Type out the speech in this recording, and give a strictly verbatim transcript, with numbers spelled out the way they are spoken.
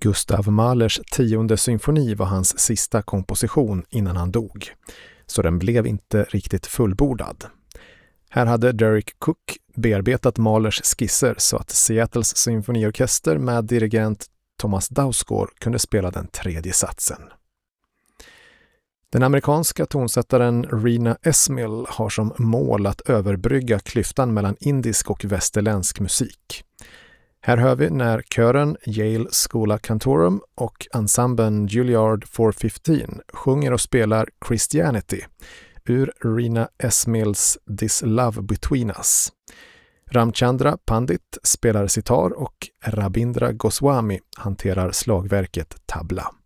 Gustav Mahlers tionde symfoni var hans sista komposition innan han dog, så den blev inte riktigt fullbordad. Här hade Derek Cook bearbetat Mahlers skisser så att Seattles symfoniorkester med dirigent Thomas Dausgaard kunde spela den tredje satsen. Den amerikanska tonsättaren Rena Esmill har som mål att överbrygga klyftan mellan indisk och västerländsk musik. Här hör vi när kören Yale Schola Cantorum och ensemblen Juilliard four fifteen sjunger och spelar Christianity ur Rena Esmills This Love Between Us. Ramchandra Pandit spelar sitar och Rabindra Goswami hanterar slagverket tabla.